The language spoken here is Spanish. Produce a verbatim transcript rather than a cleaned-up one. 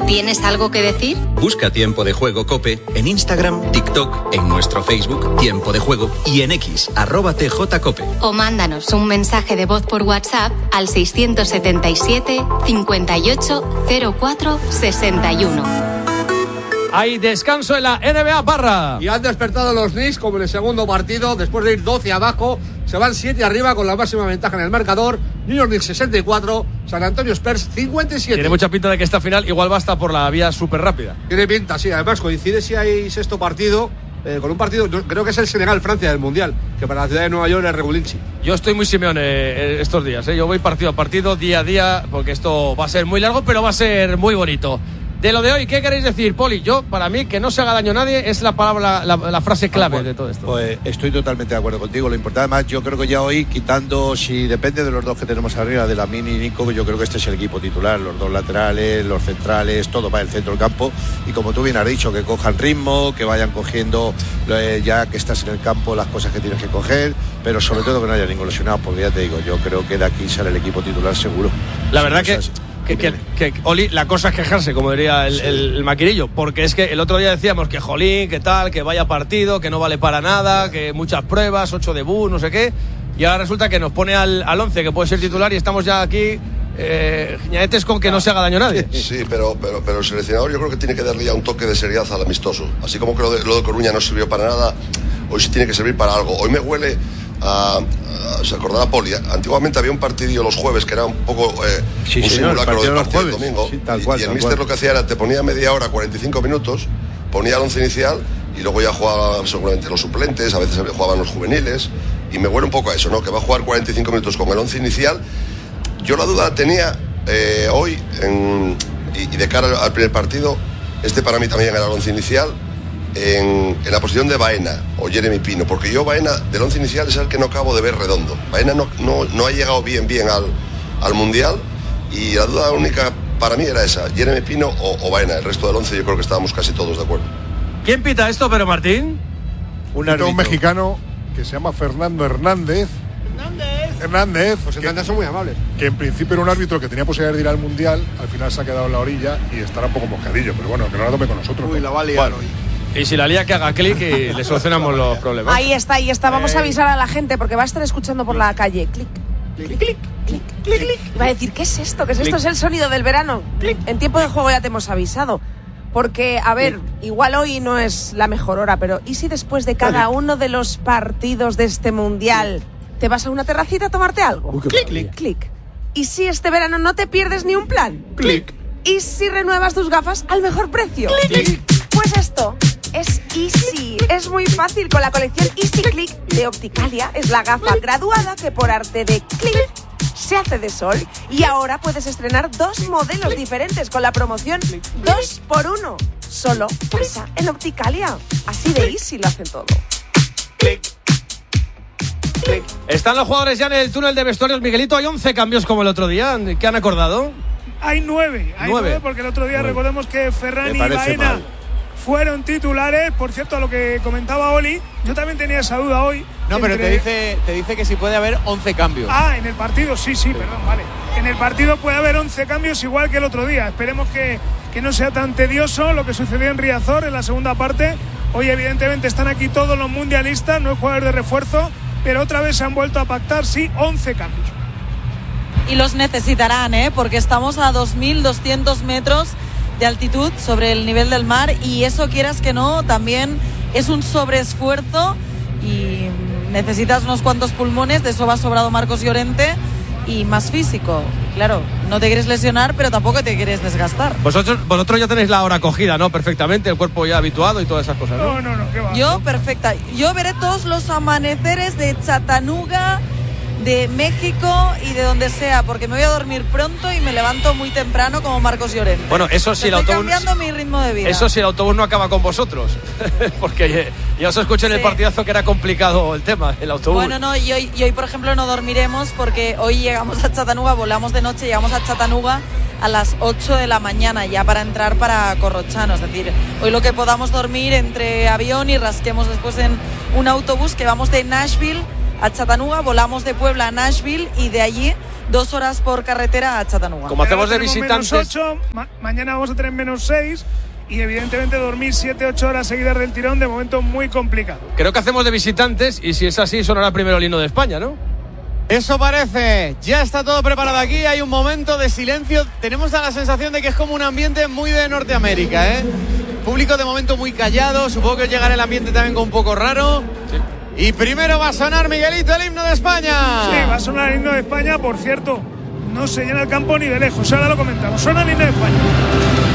¿Tienes algo que decir? Busca Tiempo de Juego COPE en Instagram, TikTok, en nuestro Facebook Tiempo de Juego y en X, arroba tjcope. O mándanos un mensaje de voz por WhatsApp al seiscientos setenta y siete, cincuenta y ocho, cero cuatro, sesenta y uno. Hay descanso en la N B A, Parra. Y han despertado los Knicks como en el segundo partido. Después de ir doce abajo, se van siete arriba con la máxima ventaja en el marcador. New York Knicks sesenta y cuatro, San Antonio Spurs cincuenta y siete. Tiene mucha pinta de que esta final igual va hasta por la vía súper rápida. Tiene pinta, sí. Además coincide si hay sexto partido eh, con un partido, creo que es el Senegal-Francia del Mundial, que para la ciudad de Nueva York es regulinchi. Yo estoy muy Simeone eh, estos días. Eh. Yo voy partido a partido, día a día, porque esto va a ser muy largo, pero va a ser muy bonito. De lo de hoy, ¿qué queréis decir, Poli? Yo, para mí, que no se haga daño a nadie es la palabra, la, la frase clave ah, bueno, de todo esto. Pues estoy totalmente de acuerdo contigo. Lo importante, además, yo creo que ya hoy, quitando, si depende de los dos que tenemos arriba, de Lamine y Nico, yo creo que este es el equipo titular. Los dos laterales, los centrales, todo va en el centro del campo. Y como tú bien has dicho, que cojan ritmo, que vayan cogiendo, eh, ya que estás en el campo, las cosas que tienes que coger, pero sobre todo que no haya ningún lesionado, porque ya te digo, yo creo que de aquí sale el equipo titular seguro. La verdad que... Que, que, que, Oli, la cosa es quejarse, como diría el, sí. el, el maquinillo, porque es que el otro día decíamos que jolín, que tal, que vaya partido, que no vale para nada, que muchas pruebas, ocho debuts, no sé qué, y ahora resulta que nos pone al, al once, que puede ser titular, y estamos ya aquí eh, ñaetes con que no se haga daño a nadie. Sí, pero, pero, pero el seleccionador yo creo que tiene que darle ya un toque de seriedad al amistoso, así como que lo de, lo de Coruña no sirvió para nada, hoy sí tiene que servir para algo. Hoy me huele a, a se acordará Poli, antiguamente había un partidillo los jueves que era un poco eh, sí, un señor, simulacro del partido del jueves, domingo, sí, tal y, cual, y el tal míster cual. lo que hacía era te ponía media hora, cuarenta y cinco minutos, ponía el once inicial y luego ya jugaba seguramente los suplentes, a veces jugaban los juveniles, y me huele un poco a eso, ¿no? Que va a jugar cuarenta y cinco minutos con el once inicial. Yo la duda tenía eh, hoy en, y, y de cara al primer partido, este para mí también era el once inicial. En, en la posición de Baena o Jeremy Pino, porque yo Baena del once inicial es el que no acabo de ver redondo. Baena no, no, no ha llegado bien bien al, al Mundial, y la duda única para mí era esa, Jeremy Pino o, o Baena. El resto del once yo creo que estábamos casi todos de acuerdo. ¿Quién pita esto, pero Martín? Un, un mexicano que se llama Fernando Hernández. Hernández. Hernández. Pues Hernández son muy amables. Que en principio era un árbitro que tenía posibilidad de ir al Mundial, al final se ha quedado en la orilla y estará un poco moscadillo, pero bueno, que no la tome con nosotros. Uy, la va a liar hoy. Y si la lía, que haga clic y le solucionamos los problemas. Ahí está, ahí está. Vamos a avisar a la gente porque va a estar escuchando por la calle. Clic, clic, clic, clic, clic, clic, clic. Va a decir, ¿qué es esto? ¿Qué es esto? Es el sonido del verano. Clic. En tiempo de juego ya te hemos avisado. Porque, a ver, igual hoy no es la mejor hora, pero ¿y si después de cada uno de los partidos de este mundial te vas a una terracita a tomarte algo? Uy, clic, clic, clic. ¿Y si este verano no te pierdes ni un plan? Clic. ¿Y si renuevas tus gafas al mejor precio? Clic, clic. Pues esto es Easy, es muy fácil. Con la colección Easy Click de Opticalia es la gafa graduada que por arte de clic se hace de sol, y ahora puedes estrenar dos modelos diferentes con la promoción dos por uno. Solo pasa en Opticalia. Así de easy lo hacen todo. Están los jugadores ya en el túnel de vestuarios. Miguelito, hay once cambios como el otro día. ¿Qué han acordado? Hay nueve, hay nueve, nueve porque el otro día nueve. Recordemos que Ferran y Baena mal. fueron titulares. Por cierto, a lo que comentaba Oli, yo también tenía esa duda hoy. No, entre... pero te dice, te dice que si puede haber once cambios. Ah, en el partido, sí, sí, perdón, vale. En el partido puede haber once cambios igual que el otro día. Esperemos que, que no sea tan tedioso lo que sucedió en Riazor en la segunda parte. Hoy evidentemente están aquí todos los mundialistas, no hay jugadores de refuerzo, pero otra vez se han vuelto a pactar, sí, once cambios. Y los necesitarán, ¿eh? Porque estamos a dos mil doscientos metros de altitud sobre el nivel del mar, y eso, quieras que no, también es un sobreesfuerzo y necesitas unos cuantos pulmones. De eso va sobrado Marcos Llorente, y más físico. Claro, no te quieres lesionar, pero tampoco te quieres desgastar. Vosotros, vosotros ya tenéis la hora cogida, ¿no? Perfectamente, el cuerpo ya habituado y todas esas cosas, ¿no? No, no, no, ¿qué va? Yo, perfecta. Yo veré todos los amaneceres de Chattanooga, de México y de donde sea, porque me voy a dormir pronto y me levanto muy temprano como Marcos Llorente. Bueno, eso sí, el Estoy autobús, cambiando mi ritmo de vida. eso sí, el autobús no acaba con vosotros, porque ya os escuché en sí. el partidazo que era complicado el tema, el autobús. Bueno, no, y hoy, y hoy por ejemplo no dormiremos, porque hoy llegamos a Chattanooga, volamos de noche, llegamos a Chattanooga a las ocho de la mañana ya para entrar para Corrochano. Es decir, hoy lo que podamos dormir entre avión y rasquemos después en un autobús que vamos de Nashville a Chattanooga, volamos de Puebla a Nashville y de allí dos horas por carretera a Chattanooga. Como hacemos de visitantes. Menos ocho, ma mañana vamos a tener menos seis. Y evidentemente dormir siete ocho horas seguidas del tirón, de momento muy complicado. Creo que hacemos de visitantes y si es así sonará primero el himno de España, ¿no? Eso parece. Ya está todo preparado aquí. Hay un momento de silencio. Tenemos la sensación de que es como un ambiente muy de Norteamérica, ¿eh? Público de momento muy callado. Supongo que llegará el ambiente también con un poco raro. Sí. Y primero va a sonar, Miguelito, el himno de España. Sí, va a sonar el himno de España. Por cierto, no se llena el campo ni de lejos. Ahora lo comentamos. Suena el himno de España.